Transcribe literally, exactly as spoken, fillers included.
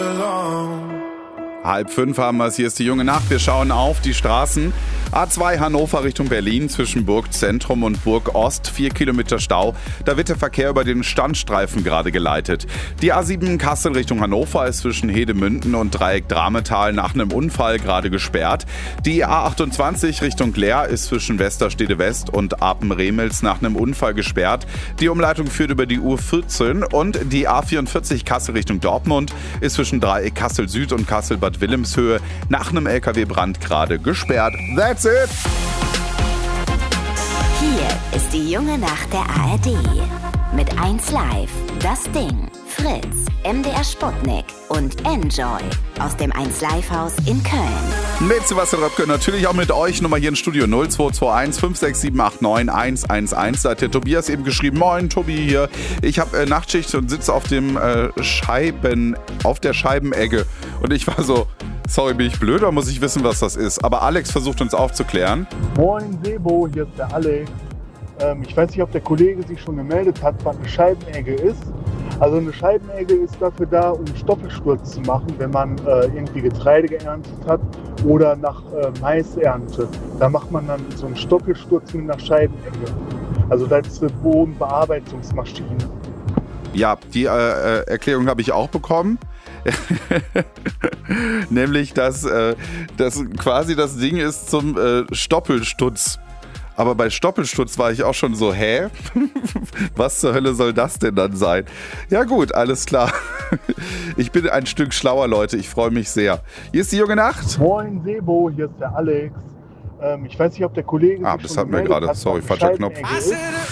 Halb fünf haben wir es, hier ist die junge Nacht. Wir schauen auf die Straßen. A zwei Hannover Richtung Berlin zwischen Burgzentrum und Burg Ost. Vier Kilometer Stau. Da wird der Verkehr über den Standstreifen gerade geleitet. Die A sieben Kassel Richtung Hannover ist zwischen Hedemünden und Dreieck Drametal nach einem Unfall gerade gesperrt. Die A achtundzwanzig Richtung Leer ist zwischen Westerstede West und Apen-Remels nach einem Unfall gesperrt. Die Umleitung führt über die U vierzehn und die A vierundvierzig Kassel Richtung Dortmund ist zwischen Dreieck Kassel Süd und Kassel Bad Wilhelmshöhe nach einem L K W-Brand gerade gesperrt. That's it! Hier ist die junge Nacht der A R D. Mit eins Live, Das Ding, Fritz, M D R Sputnik und Enjoy aus dem eins Live Haus in Köln. Mit Sebastian Röpke, natürlich auch mit euch. Nummer hier im Studio null zwei zwei eins fünf sechs sieben acht neun eins eins eins. Da hat der Tobias eben geschrieben, moin Tobi hier. Ich habe äh, Nachtschicht und sitze auf dem äh, Scheiben, auf der Scheibenegge. Und ich war so, sorry, bin ich blöd oder muss ich wissen, was das ist? Aber Alex versucht uns aufzuklären. Moin Sebo, hier ist der Alex. Ähm, ich weiß nicht, ob der Kollege sich schon gemeldet hat, was eine Scheibenegge ist. Also eine Scheibenegge ist dafür da, um Stoppelsturz zu machen, wenn man äh, irgendwie Getreide geerntet hat oder nach äh, Maisernte. Da macht man dann so einen Stoppelsturz mit einer Scheibenegge. Also das ist eine Bodenbearbeitungsmaschine. Ja, die äh, Erklärung habe ich auch bekommen. Nämlich, dass äh, das quasi das Ding ist zum äh, Stoppelstutz. Aber bei Stoppelstutz war ich auch schon so, hä? Was zur Hölle soll das denn dann sein? Ja gut, alles klar. Ich bin ein Stück schlauer, Leute. Ich freue mich sehr. Hier ist die junge Nacht. Moin Sebo, hier ist der Alex. Ähm, ich weiß nicht, ob der Kollege ah, sich das schon hatten wir gemeldet gerade. hat. Sorry, falscher Knopf. Ist.